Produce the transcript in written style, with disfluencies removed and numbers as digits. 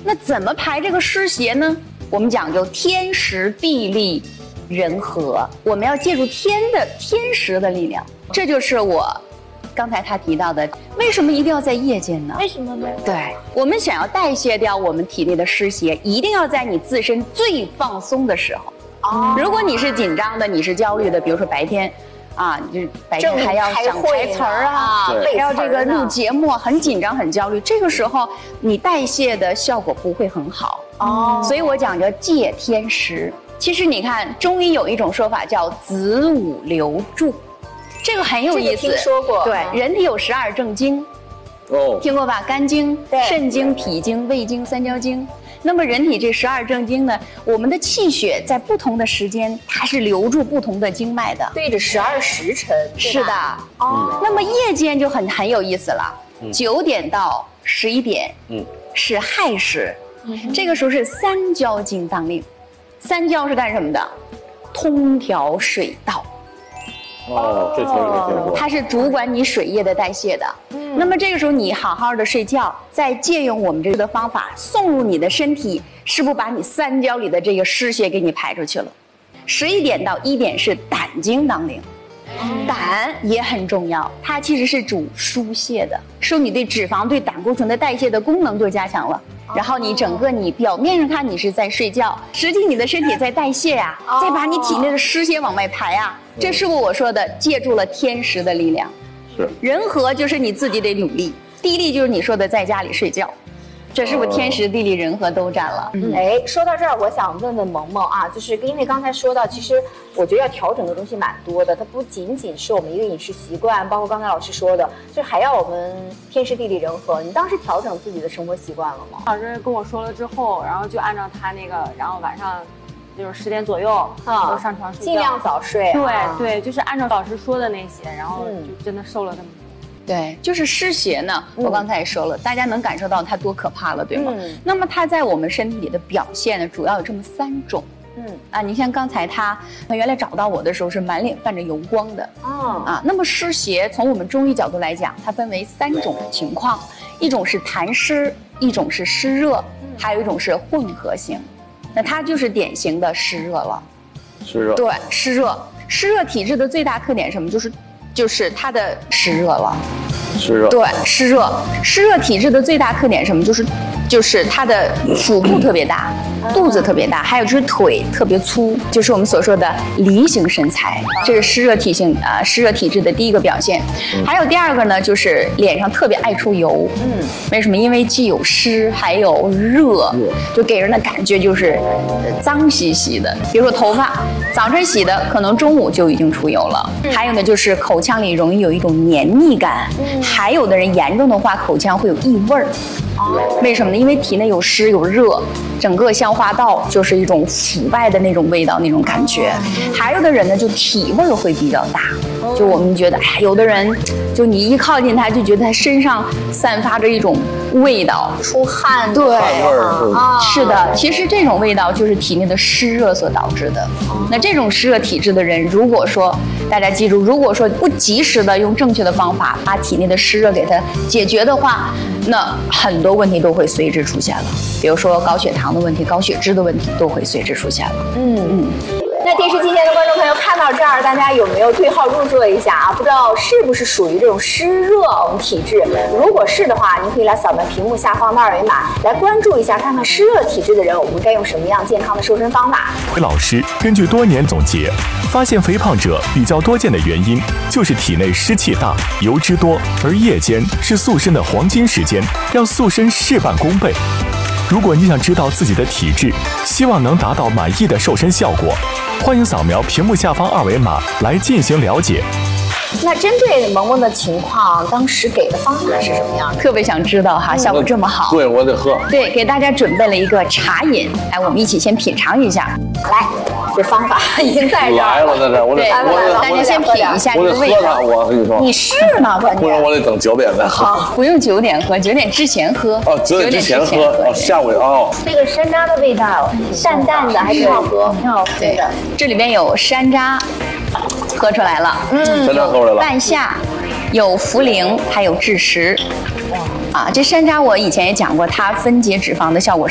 那怎么排这个湿邪呢？我们讲究天时地利人和，我们要借助天时的力量。这就是我刚才他提到的，为什么一定要在夜间呢？ 为什么呢？ 对，我们想要代谢掉我们体内的湿邪，一定要在你自身最放松的时候。哦，如果你是紧张的，你是焦虑的，比如说白天。啊，你白天还要想台词儿啊，还要这个录节目，很紧张很焦虑。这个时候你代谢的效果不会很好哦。所以我讲究借天时。其实你看，中医有一种说法叫子午流注，这个很有意思。 听说过。 对，人体有12正经，哦，听过吧？肝经、肾经、脾经、胃经、三焦经。那么人体这12正经呢，我们的气血在不同的时间，它是流注不同的经脉的， 对着12时辰。 是的，哦。那么夜间就很有意思了，9点到11点，是亥时，这个时候是三焦经当令。三焦是干什么的？通调水道。 哦，这从没听过。 它是主管你水液的代谢的。那么这个时候你好好的睡觉，再借用我们这个的方法送入你的身体，是不是把你三焦里的这个湿邪给你排出去了？11点到1点是胆经当令。胆也很重要，它其实是主疏泄的，受你对脂肪、对胆固醇的代谢的功能就加强了。然后你整个你表面上看你是在睡觉，实际你的身体在代谢呀，再把你体内的湿邪往外排啊。这是我说的，借助了天时的力量。 是人和就是你自己得努力，地利就是你说的在家里睡觉。这是不是天时地利人和都占了？ 哎，说到这儿，我想问问萌萌啊，就是因为刚才说到，其实我觉得要调整的东西蛮多的，它不仅仅是我们一个饮食习惯，包括刚才老师说的，就还要我们天时地利人和。你当时调整自己的生活习惯了吗？ 老师跟我说了之后，然后就按照他那个，然后晚上就是10点左右都上床睡觉， 尽量早睡。 对，就是按照老师说的那些，然后就真的瘦了这么多。 对，就是湿邪呢，我刚才也说了，大家能感受到它多可怕了，对吗？那么它在我们身体里的表现呢，主要有这么3种。你像刚才他原来找到我的时候是满脸泛着油光的。那么湿邪从我们中医角度来讲，它分为3种情况，一种是痰湿，一种是湿热，还有一种是混合型。那它就是典型的湿热了。 湿热。 对，湿热。湿热体质的最大特点是什么？就是它的湿热了。 湿热。 对，湿热。湿热体质的最大特点是什么？就是它的腹部特别大，肚子特别大，还有就是腿特别粗，就是我们所说的梨形身材，这是湿热体质的第一个表现。还有第2个呢，就是脸上特别爱出油。为什么？因为既有湿还有热，就给人的感觉就是脏兮兮的。比如说头发，早晨洗的，可能中午就已经出油了。还有呢，就是口腔里容易有一种黏腻感，还有的人严重的话，口腔会有异味儿。为什么呢？因为体内有湿有热，整个消化道就是一种腐败的那种味道，那种感觉。还有的人呢，就体味会比较大，就我们觉得，有的人就你一靠近他，就觉得他身上散发着一种味道， 出汗。 对， 是的。其实这种味道就是体内的湿热所导致的。那这种湿热体质的人，如果说大家记住，如果说不及时的用正确的方法把体内的湿热给它解决的话，那很多问题都会随之出现了，比如说高血糖的问题、高血脂的问题都会随之出现了。 那电视机前的观众朋友看到这儿，大家有没有对号入座一下啊？不知道是不是属于这种湿热我们体质？如果是的话，您可以来扫描屏幕下方的2维码，来关注一下，看看湿热体质的人，我们该用什么样健康的瘦身方法。 老师根据多年总结，发现肥胖者比较多见的原因就是体内湿气大、油脂多，而夜间是塑身的黄金时间，让塑身事半功倍。如果你想知道自己的体质，希望能达到满意的瘦身效果，欢迎扫描屏幕下方2维码来进行了解。 那针对萌萌的情况，当时给的方法是什么样的？ 特别想知道哈，效果这么好。 对，我得喝。 对，给大家准备了一个茶饮，来，我们一起先品尝一下。 来，这方法已经在这儿来了，在这儿，我得， 大家先品一下这个味道。 我跟你说， 你是吗？关键不然我得等9点再喝。 不用9点喝，9点之前喝。 9点之前喝，下午这个山楂的味道，淡淡的，还挺好喝，挺好喝的。 这里边有山楂，喝出来了。 山楂喝出来了。 半夏，有茯苓，还有枳实。这山楂我以前也讲过，它分解脂肪的效果